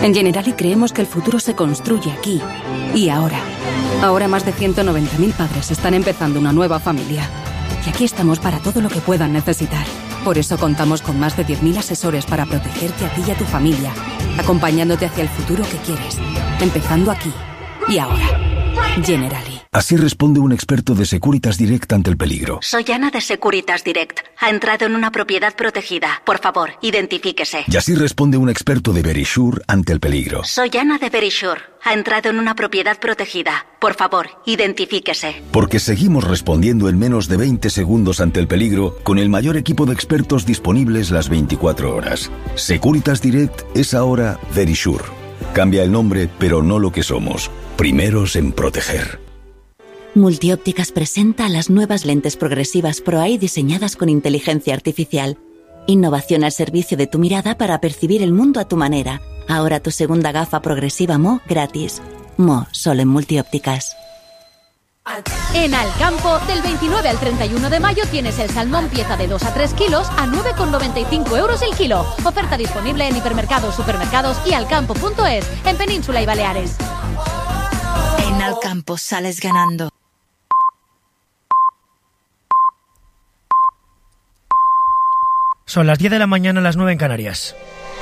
En Generali creemos que el futuro se construye aquí y ahora. Ahora más de 190.000 padres están empezando una nueva familia. Y aquí estamos para todo lo que puedan necesitar. Por eso contamos con más de 10.000 asesores para protegerte a ti y a tu familia, acompañándote hacia el futuro que quieres, empezando aquí y ahora. Generali. Así responde un experto de Securitas Direct ante el peligro. Soy Ana de Securitas Direct. Ha entrado en una propiedad protegida. Por favor, identifíquese. Y así responde un experto de Verisure ante el peligro. Soy Ana de Verisure. Ha entrado en una propiedad protegida. Por favor, identifíquese. Porque seguimos respondiendo en menos de 20 segundos ante el peligro con el mayor equipo de expertos disponibles las 24 horas. Securitas Direct es ahora Verisure. Cambia el nombre, pero no lo que somos. Primeros en proteger. Multiópticas presenta las nuevas lentes progresivas Pro-Eye diseñadas con inteligencia artificial. Innovación al servicio de tu mirada para percibir el mundo a tu manera. Ahora tu segunda gafa progresiva Mo gratis. Mo, solo en Multiópticas. En Alcampo, del 29 al 31 de mayo tienes el salmón pieza de 2 a 3 kilos a 9,95 euros el kilo. Oferta disponible en hipermercados, supermercados y alcampo.es, en Península y Baleares. En Alcampo sales ganando. Son las 10 de la mañana, las 9 en Canarias.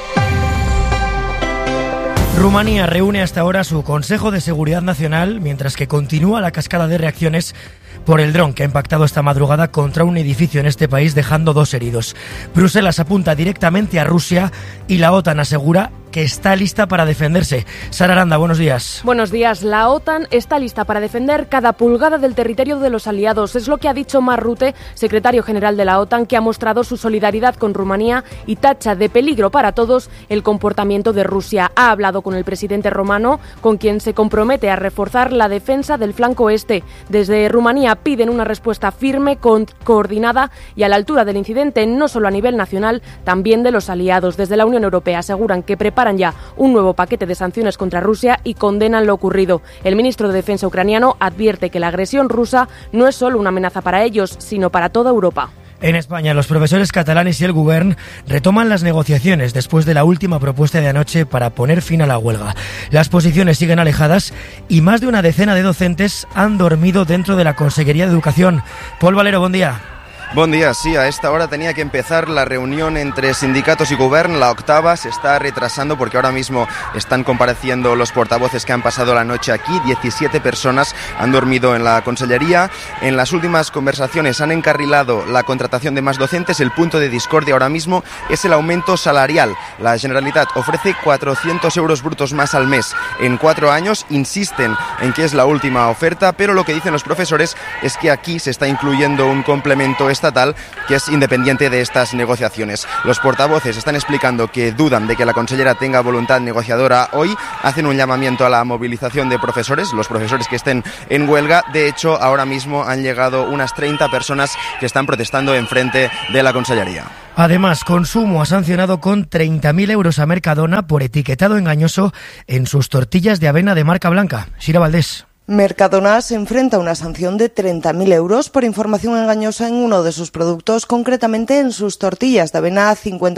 Rumanía reúne hasta ahora su Consejo de Seguridad Nacional, mientras que continúa la cascada de reacciones por el dron que ha impactado esta madrugada contra un edificio en este país, dejando 2 heridos. Bruselas apunta directamente a Rusia y la OTAN asegura que está lista para defenderse. Sara Aranda, buenos días. Buenos días. La OTAN está lista para defender cada pulgada del territorio de los aliados. Es lo que ha dicho Mark Rutte, secretario general de la OTAN, que ha mostrado su solidaridad con Rumanía y tacha de peligro para todos el comportamiento de Rusia. Ha hablado con el presidente romano, con quien se compromete a reforzar la defensa del flanco este. Desde Rumanía piden una respuesta firme, coordinada y a la altura del incidente, no solo a nivel nacional, también de los aliados. Desde la Unión Europea aseguran que preparan ya un nuevo paquete de sanciones contra Rusia y condenan lo ocurrido. El ministro de Defensa ucraniano advierte que la agresión rusa no es solo una amenaza para ellos, sino para toda Europa. En España, los profesores catalanes y el Govern retoman las negociaciones después de la última propuesta de anoche para poner fin a la huelga. Las posiciones siguen alejadas y más de una decena de docentes han dormido dentro de la Consellería de Educación. Paul Valero, buen día. Buen día, sí, a esta hora tenía que empezar la reunión entre sindicatos y Govern, la octava se está retrasando porque ahora mismo están compareciendo los portavoces que han pasado la noche aquí, 17 personas han dormido en la Consellería. En las últimas conversaciones han encarrilado la contratación de más docentes, el punto de discordia ahora mismo es el aumento salarial. La Generalitat ofrece 400 euros brutos más al mes en 4 años, insisten en que es la última oferta, pero lo que dicen los profesores es que aquí se está incluyendo un complemento estatal que es independiente de estas negociaciones. Los portavoces están explicando que dudan de que la consellera tenga voluntad negociadora hoy, hacen un llamamiento a la movilización de profesores, los profesores que estén en huelga. De hecho, ahora mismo han llegado unas 30 personas que están protestando enfrente de la consellería. Además, Consumo ha sancionado con 30.000 euros a Mercadona por etiquetado engañoso en sus tortillas de avena de marca blanca. Shira Valdés. Mercadona se enfrenta a una sanción de 30.000 euros por información engañosa en uno de sus productos, concretamente en sus tortillas de avena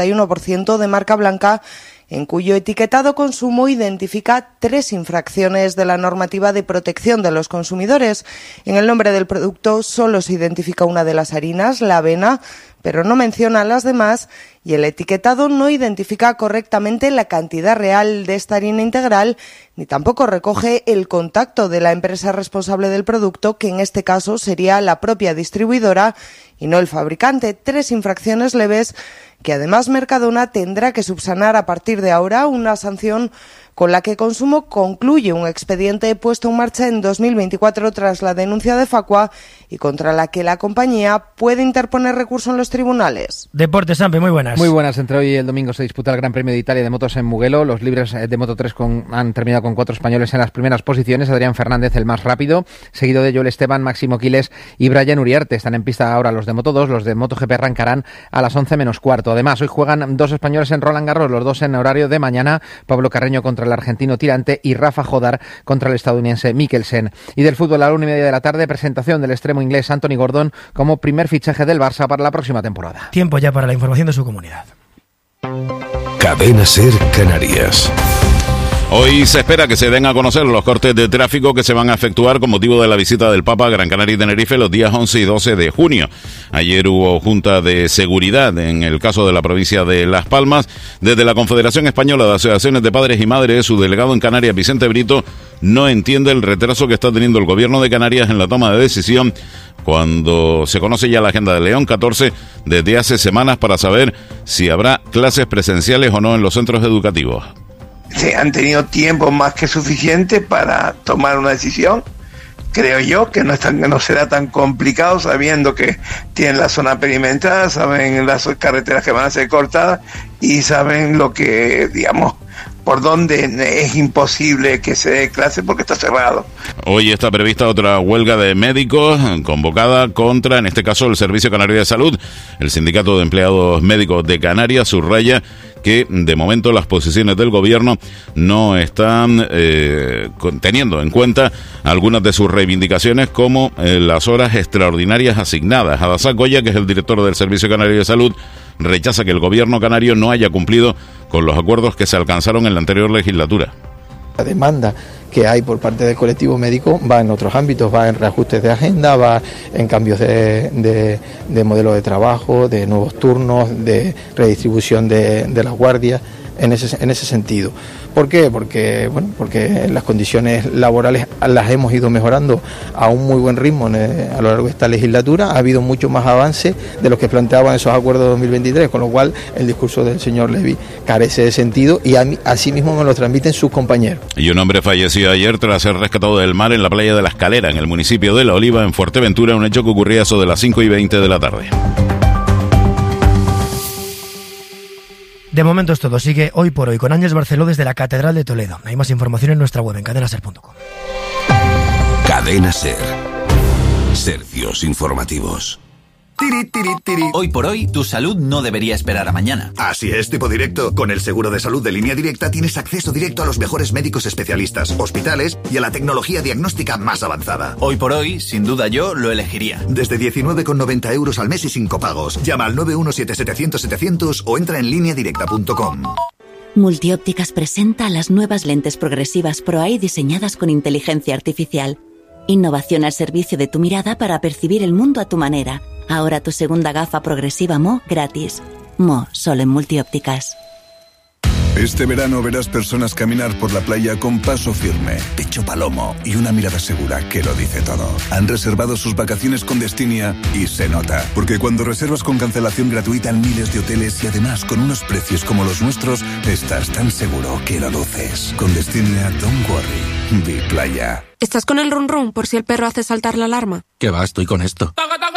51% de marca blanca, en cuyo etiquetado Consumo identifica 3 infracciones de la normativa de protección de los consumidores. En el nombre del producto solo se identifica una de las harinas, la avena, pero no menciona las demás, y el etiquetado no identifica correctamente la cantidad real de esta harina integral, ni tampoco recoge el contacto de la empresa responsable del producto, que en este caso sería la propia distribuidora y no el fabricante. 3 infracciones leves que además Mercadona tendrá que subsanar a partir de ahora, una sanción con la que Consumo concluye un expediente puesto en marcha en 2024 tras la denuncia de Facua y contra la que la compañía puede interponer recurso en los tribunales. Deportes, Sampe, muy buenas. Muy buenas. Entre hoy y el domingo se disputa el Gran Premio de Italia de motos en Mugello. Los libres de Moto3 han terminado con 4 españoles en las primeras posiciones. Adrián Fernández, el más rápido, seguido de Joel Esteban, Máximo Quiles y Brian Uriarte. Están en pista ahora los de Moto2. Los de MotoGP arrancarán a las 11 menos cuarto. Además, hoy juegan 2 españoles en Roland Garros, los 2 en horario de mañana. Pablo Carreño contra el argentino Tirante y Rafa Jodar contra el estadounidense Mikkelsen. Y del fútbol a la 1:30 de la tarde, presentación del extremo inglés Anthony Gordon como primer fichaje del Barça para la próxima temporada. Tiempo ya para la información de su comunidad. Cadena SER Canarias. Hoy se espera que se den a conocer los cortes de tráfico que se van a efectuar con motivo de la visita del Papa a Gran Canaria y Tenerife los días 11 y 12 de junio. Ayer hubo junta de seguridad en el caso de la provincia de Las Palmas. Desde la Confederación Española de Asociaciones de Padres y Madres, su delegado en Canarias, Vicente Brito, no entiende el retraso que está teniendo el gobierno de Canarias en la toma de decisión cuando se conoce ya la agenda de León 14 desde hace semanas para saber si habrá clases presenciales o no en los centros educativos. Sí, han tenido tiempo más que suficiente para tomar una decisión. Creo yo que no será tan complicado, sabiendo que tienen la zona perimetral, saben las carreteras que van a ser cortadas y saben lo que, digamos, por dónde es imposible que se dé clase porque está cerrado. Hoy está prevista otra huelga de médicos convocada contra, en este caso, el Servicio Canario de Salud. El Sindicato de Empleados Médicos de Canarias subraya que de momento las posiciones del gobierno no están teniendo en cuenta algunas de sus reivindicaciones, como las horas extraordinarias asignadas. Adasá Goya, que es el director del Servicio Canario de Salud, rechaza que el gobierno canario no haya cumplido con los acuerdos que se alcanzaron en la anterior legislatura. La demanda que hay por parte del colectivo médico va en otros ámbitos, va en reajustes de agenda, va en cambios de modelo de trabajo, de nuevos turnos, de redistribución de las guardias, en ese sentido. ¿Por qué? Porque las condiciones laborales las hemos ido mejorando a un muy buen ritmo a lo largo de esta legislatura. Ha habido mucho más avance de lo que planteaban esos acuerdos de 2023, con lo cual el discurso del señor Levy carece de sentido y así mismo me lo transmiten sus compañeros. Y un hombre falleció ayer tras ser rescatado del mar en la playa de La Escalera, en el municipio de La Oliva, en Fuerteventura, un hecho que ocurría eso de las 5:20 de la tarde. De momento es todo. Sigue Hoy por Hoy con Ángels Barceló desde la Catedral de Toledo. Hay más información en nuestra web en cadenaser.com. Cadena Ser. Servicios informativos. Hoy por hoy, tu salud no debería esperar a mañana. Así es, tipo directo. Con el seguro de salud de Línea Directa tienes acceso directo a los mejores médicos especialistas, hospitales y a la tecnología diagnóstica más avanzada. Hoy por hoy, sin duda yo lo elegiría. Desde 19,90 euros al mes y sin copagos. Llama al 917-700-700 o entra en lineadirecta.com. Multiópticas presenta las nuevas lentes progresivas Pro Eye diseñadas con inteligencia artificial. Innovación al servicio de tu mirada para percibir el mundo a tu manera. Ahora tu segunda gafa progresiva Mo gratis. Mo, solo en Multiópticas. Este verano verás personas caminar por la playa con paso firme, pecho palomo y una mirada segura que lo dice todo. Han reservado sus vacaciones con Destinia y se nota. Porque cuando reservas con cancelación gratuita en miles de hoteles y además con unos precios como los nuestros, estás tan seguro que lo luces. Con Destinia, don't worry. Be playa. ¿Estás con el run run por si el perro hace saltar la alarma? ¿Qué va? Estoy con esto.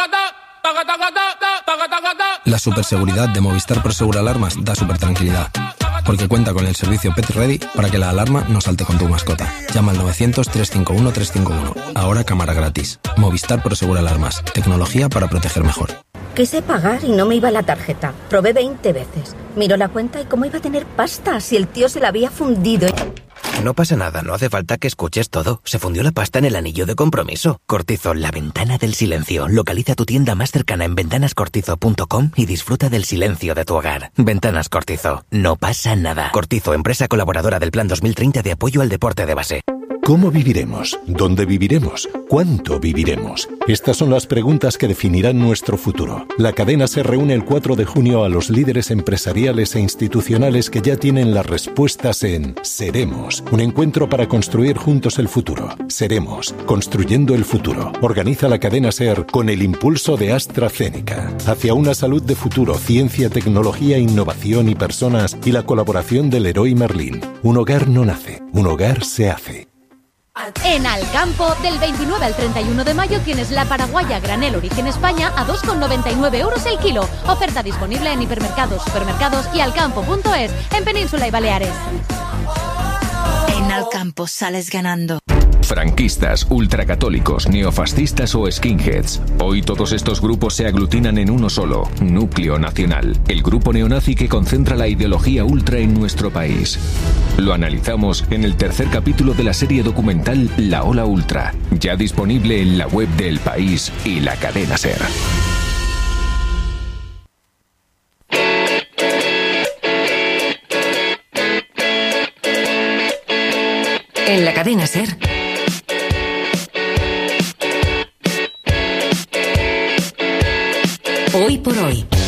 La superseguridad de Movistar Prosegur Alarmas da super tranquilidad, porque cuenta con el servicio Pet Ready para que la alarma no salte con tu mascota. Llama al 900-351-351. Ahora cámara gratis. Movistar Prosegur Alarmas. Tecnología para proteger mejor. Quise pagar y no me iba la tarjeta. Probé 20 veces. Miró la cuenta y cómo iba a tener pasta si el tío se la había fundido. No pasa nada, no hace falta que escuches todo. Se fundió la pasta en el anillo de compromiso. Cortizo, la ventana del silencio. Localiza tu tienda más cercana en ventanascortizo.com y disfruta del silencio de tu hogar. Ventanas Cortizo. No pasa nada. Cortizo, empresa colaboradora del Plan 2030 de apoyo al deporte de base. ¿Cómo viviremos? ¿Dónde viviremos? ¿Cuánto viviremos? Estas son las preguntas que definirán nuestro futuro. La cadena se reúne el 4 de junio a los líderes empresariales e institucionales que ya tienen las respuestas en Seremos, un encuentro para construir juntos el futuro. Seremos, construyendo el futuro. Organiza la cadena SER con el impulso de AstraZeneca. Hacia una salud de futuro, ciencia, tecnología, innovación y personas, y la colaboración del Leroy Merlin. Un hogar no nace, un hogar se hace. En Alcampo, del 29 al 31 de mayo tienes la paraguaya granel origen España a 2,99 euros el kilo. Oferta disponible en hipermercados, supermercados y alcampo.es en Península y Baleares. En Alcampo sales ganando. Franquistas, ultracatólicos, neofascistas o skinheads. Hoy todos estos grupos se aglutinan en uno solo, Núcleo Nacional, el grupo neonazi que concentra la ideología ultra en nuestro país. Lo analizamos en el tercer capítulo de la serie documental La Ola Ultra, ya disponible en la web de El País y la cadena SER. En la cadena SER. Hoy por hoy.